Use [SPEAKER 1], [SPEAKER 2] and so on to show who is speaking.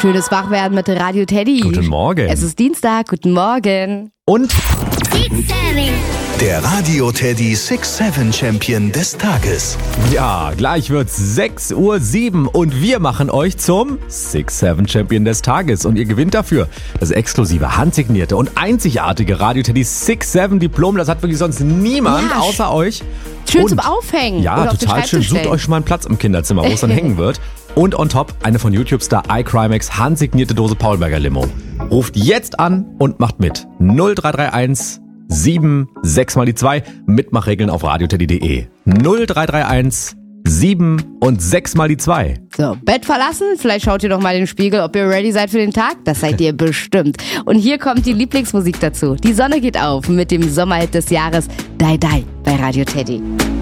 [SPEAKER 1] Schönes Wachwerden mit Radio Teddy.
[SPEAKER 2] Guten Morgen.
[SPEAKER 1] Es ist Dienstag, guten Morgen.
[SPEAKER 2] Und
[SPEAKER 3] Der Radio Teddy 6-7 Champion des Tages.
[SPEAKER 2] ja, gleich wird's 6:07 Uhr und wir machen euch zum 6-7 Champion des Tages. Und ihr gewinnt dafür das exklusive, handsignierte und einzigartige Radio Teddy 6-7 Diplom. Das hat wirklich sonst niemand außer euch.
[SPEAKER 1] Schön
[SPEAKER 2] und,
[SPEAKER 1] zum Aufhängen.
[SPEAKER 2] Ja,
[SPEAKER 1] oder auf den
[SPEAKER 2] total schön.
[SPEAKER 1] Schreibtisch
[SPEAKER 2] Sucht
[SPEAKER 1] stellen.
[SPEAKER 2] euch schon mal einen Platz im Kinderzimmer, wo es dann hängen wird. Und on top eine von YouTube-Star iCrimex handsignierte Dose Paulberger Limo. Ruft jetzt an und macht mit. 0331 7 6 mal die 2. Mitmachregeln auf radioteddy.de. 0331 7 und 6 mal die 2.
[SPEAKER 1] So, Bett verlassen? Vielleicht schaut ihr doch mal in den Spiegel, ob ihr ready seid für den Tag. Das seid ihr bestimmt. Und hier kommt die Lieblingsmusik dazu. Die Sonne geht auf mit dem Sommerhit des Jahres Die Die bei Radio Teddy.